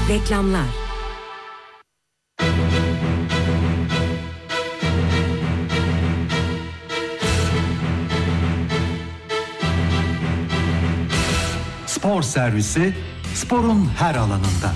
Reklamlar. Spor servisi, sporun her alanında.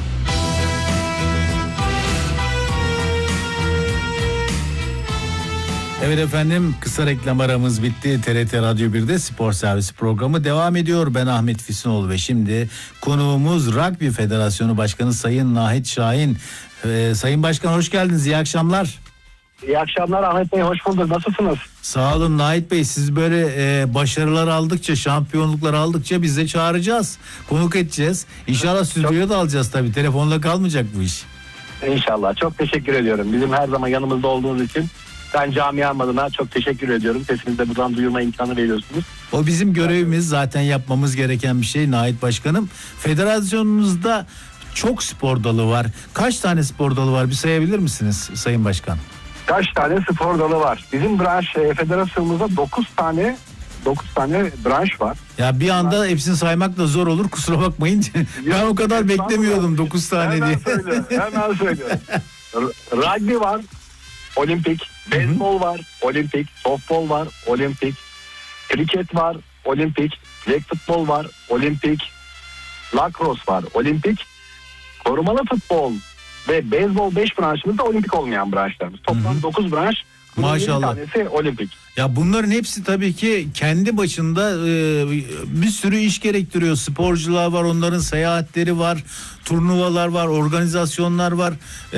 Evet efendim, kısa reklam aramız bitti. TRT Radyo 1'de Spor Servisi programı devam ediyor. Ben Ahmet Füsunoğlu ve şimdi konuğumuz Rugby Federasyonu Başkanı Sayın Nahit Şahin. Sayın Başkan hoş geldiniz, iyi akşamlar. İyi akşamlar Ahmet Bey, hoş bulduk. Nasılsınız? Sağ olun Nahit Bey, siz böyle başarılar aldıkça, şampiyonluklar aldıkça biz de çağıracağız. Konuk edeceğiz. İnşallah stüdyoya da alacağız tabii. Telefonla kalmayacak bu iş. İnşallah. Çok teşekkür ediyorum. Bizim her zaman yanımızda olduğunuz için ben camiam adına çok teşekkür ediyorum. Sesinizi de buradan duyurma imkanı veriyorsunuz. O bizim görevimiz, zaten yapmamız gereken bir şey Nahit Başkanım. Federasyonunuzda çok spor dalı var. Kaç tane spor dalı var, bir sayabilir misiniz Sayın Başkan? Kaç tane spor dalı var? Bizim branş federasyonumuzda 9 tane branş var. Ya bir anda hepsini saymak da zor olur, kusura bakmayın. Ben o kadar beklemiyordum 9 tane diye. Hemen söylüyorum. Rugby var, olimpik. Beyzbol var, olimpik. Softbol var, olimpik. Kriket var, olimpik. Flag futbol var, olimpik. Lacrosse var, olimpik. Korumalı futbol ve beyzbol 5 branşımızda olimpik olmayan branşlarımız. Toplam 9 branş. Maşallah. Bir tanesi olimpik. Ya bunların hepsi tabii ki kendi başında bir sürü iş gerektiriyor. Sporcular var, onların seyahatleri var, turnuvalar var, organizasyonlar var.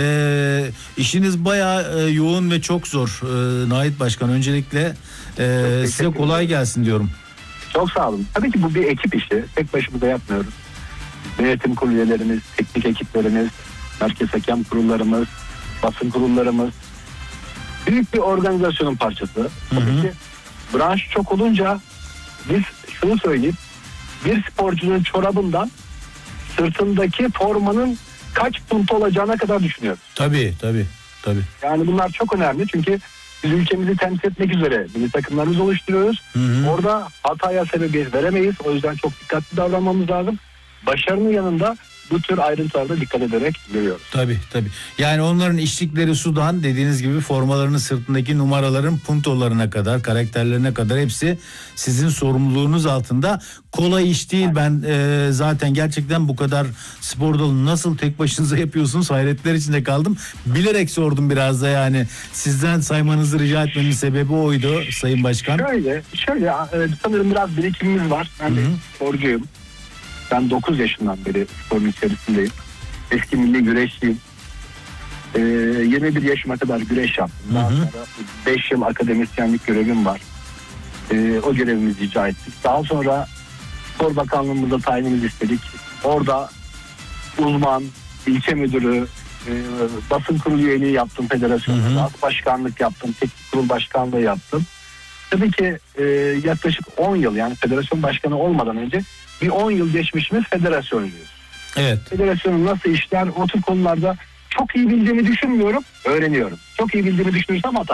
İşiniz bayağı yoğun ve çok zor. Nahit Başkan, öncelikle size kolay gelsin diyorum. Çok sağ olun. Tabii ki bu bir ekip işi. Tek başımıza yapmıyoruz. Yönetim kurulu üyelerimiz, teknik ekiplerimiz, merkez hakem kurullarımız, basın kurullarımız, büyük bir organizasyonun parçası. Tabii ki branş çok olunca biz şunu söyleyeyim, bir sporcunun çorabından sırtındaki formanın kaç punt olacağına kadar düşünüyoruz. Tabii. Yani bunlar çok önemli çünkü biz ülkemizi temsil etmek üzere milli takımlarımızı oluşturuyoruz. Orada hataya sebebiyet veremeyiz. O yüzden çok dikkatli davranmamız lazım. Başarının yanında bu tür ayrıntılarda dikkat ederek görüyoruz. Tabii. Yani onların içtikleri sudan, dediğiniz gibi formalarının sırtındaki numaraların puntolarına kadar, karakterlerine kadar hepsi sizin sorumluluğunuz altında. Kolay iş değil. Ben zaten gerçekten bu kadar spor dalını nasıl tek başınıza yapıyorsunuz, hayretler içinde kaldım. Bilerek sordum biraz da, yani sizden saymanızı rica etmemin sebebi oydu Sayın Başkan. Şöyle sanırım biraz birikimimiz var. Ben de sporcuyum. Ben 9 yaşından beri sporun içerisindeyim. Eski milli güreşçiyim. 21 yaşıma kadar güreş yaptım. Daha sonra 5 yıl akademisyenlik görevim var. O görevimizi icra ettik. Daha sonra Spor Bakanlığımızda tayinimizi istedik. Orada uzman, ilçe müdürü, basın kurulu üyeliği yaptım federasyonda. Başkanlık yaptım, teknik kurul başkanlığı yaptım. Tabii ki yaklaşık 10 yıl, yani federasyon başkanı olmadan önce bir 10 yıl geçmişimiz federasyonuyuz. Evet. Federasyonun nasıl işler, o tür konularda çok iyi bildiğimi düşünmüyorum, öğreniyorum. Çok iyi bildiğimi düşünürsem hata